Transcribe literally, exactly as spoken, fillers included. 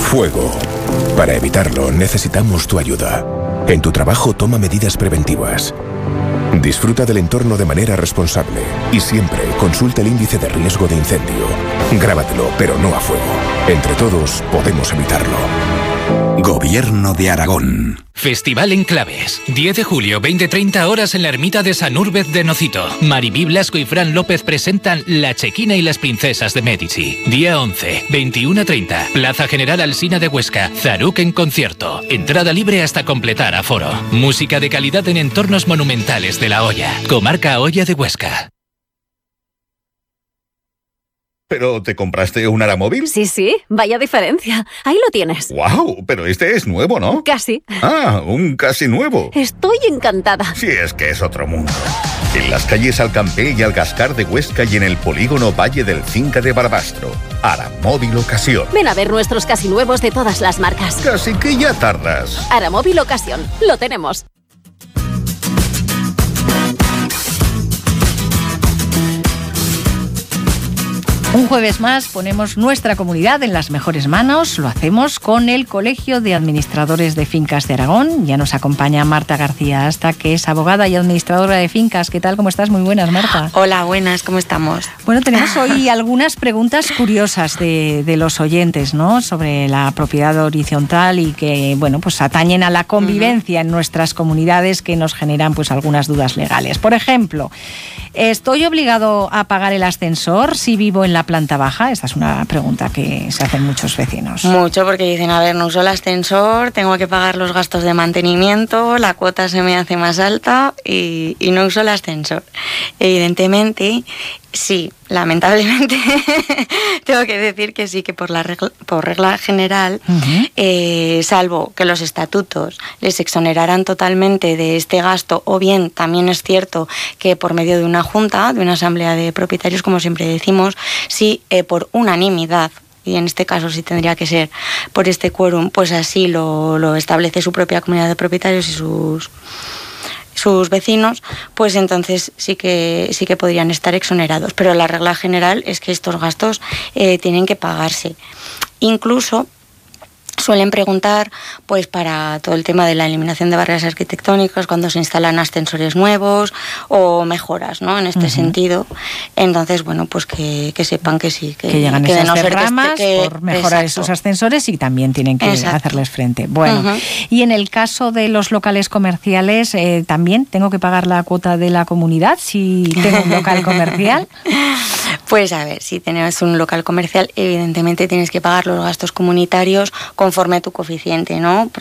Fuego. Para evitarlo, necesitamos tu ayuda. En tu trabajo, toma medidas preventivas. Disfruta del entorno de manera responsable y siempre consulta el índice de riesgo de incendio. Grábatelo, pero no a fuego. Entre todos podemos evitarlo. Gobierno de Aragón. Festival Enclaves. diez de julio, veinte treinta horas en la ermita de San Úrbez de Nocito. Maribí Blasco y Fran López presentan La Chequina y las princesas de Medici. Día once, veintiuno treinta. Plaza General Alsina de Huesca. Zaruc en concierto. Entrada libre hasta completar aforo. Música de calidad en entornos monumentales de La Hoya. Comarca Hoya de Huesca. ¿Pero te compraste un Aramóvil? Sí, sí, vaya diferencia. Ahí lo tienes. ¡Guau! Pero este es nuevo, ¿no? Casi. Ah, un casi nuevo. Estoy encantada. Sí, es que es otro mundo. En las calles Alcampé y Algascar de Huesca y en el polígono Valle del Cinca de Barbastro. Aramóvil Ocasión. Ven a ver nuestros casi nuevos de todas las marcas. Casi que ya tardas. Aramóvil Ocasión. Lo tenemos. Un jueves más ponemos nuestra comunidad en las mejores manos. Lo hacemos con el Colegio de Administradores de Fincas de Aragón. Ya nos acompaña Marta García Asta, que es abogada y administradora de fincas. ¿Qué tal? ¿Cómo estás? Muy buenas, Marta. Hola, buenas. ¿Cómo estamos? Bueno, tenemos hoy algunas preguntas curiosas de, de los oyentes, ¿no? Sobre la propiedad horizontal y que, bueno, pues atañen a la convivencia uh-huh. en nuestras comunidades, que nos generan pues algunas dudas legales. Por ejemplo, ¿estoy obligado a pagar el ascensor si vivo en la planta baja? Esta es una pregunta que se hacen muchos vecinos. Mucho, porque dicen, a ver, no uso el ascensor, tengo que pagar los gastos de mantenimiento, la cuota se me hace más alta y, y no uso el ascensor. Evidentemente, sí, lamentablemente tengo que decir que sí, que por la regla, por regla general, uh-huh. eh, salvo que los estatutos les exoneraran totalmente de este gasto, o bien también es cierto que por medio de una junta, de una asamblea de propietarios, como siempre decimos, sí, eh, por unanimidad, y en este caso sí tendría que ser por este quórum, pues así lo, lo establece su propia comunidad de propietarios y sus... sus vecinos, pues entonces sí que sí que podrían estar exonerados. Pero la regla general es que estos gastos eh, tienen que pagarse. Incluso suelen preguntar pues para todo el tema de la eliminación de barreras arquitectónicas cuando se instalan ascensores nuevos o mejoras, ¿no? En este uh-huh. sentido. Entonces, bueno, pues que, que sepan que sí. Que, que llegan que esas no derramas que esté, que, por mejorar exacto. esos ascensores y también tienen que exacto. hacerles frente. Bueno, uh-huh. y en el caso de los locales comerciales, eh, ¿también tengo que pagar la cuota de la comunidad si tengo un local comercial? Pues a ver, si tienes un local comercial, evidentemente tienes que pagar los gastos comunitarios conforme a tu coeficiente, ¿no?